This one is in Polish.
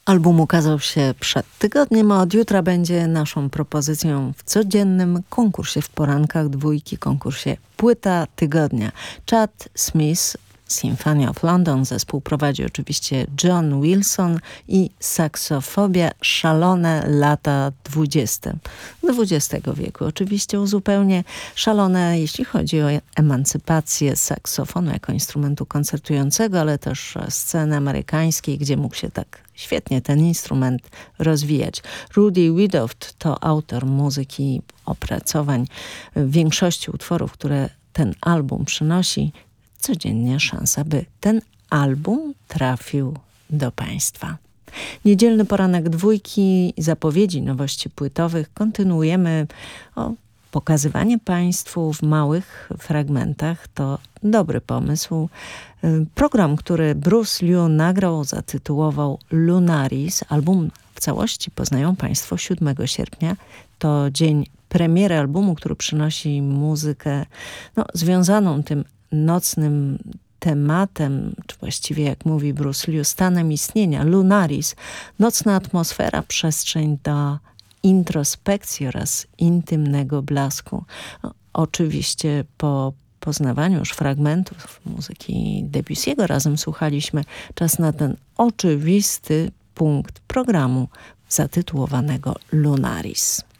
Album ukazał się przed tygodniem, a od jutra będzie naszą propozycją w codziennym konkursie w porankach dwójki, konkursie Płyta Tygodnia. Chad Smith, Symphony of London, zespół prowadzi oczywiście John Wilson i Saksofobia, szalone lata XX wieku. Oczywiście zupełnie szalone, jeśli chodzi o emancypację saksofonu jako instrumentu koncertującego, ale też sceny amerykańskiej, gdzie mógł się tak świetnie ten instrument rozwijać. Rudy Widoft to autor muzyki, opracowań większości utworów, które ten album przynosi. Codziennie szansa, by ten album trafił do Państwa. Niedzielny poranek dwójki, zapowiedzi nowości płytowych. Kontynuujemy pokazywanie Państwu w małych fragmentach. To dobry pomysł. Program, który Bruce Liu nagrał, zatytułował Lunaris. Album w całości poznają Państwo 7 sierpnia. To dzień premiery albumu, który przynosi muzykę związaną tym nocnym tematem, czy właściwie jak mówi Bruce Liu, stanem istnienia, Lunaris, nocna atmosfera, przestrzeń do introspekcji oraz intymnego blasku. Oczywiście po poznawaniu już fragmentów muzyki Debussy'ego razem słuchaliśmy, czas na ten oczywisty punkt programu zatytułowanego Lunaris.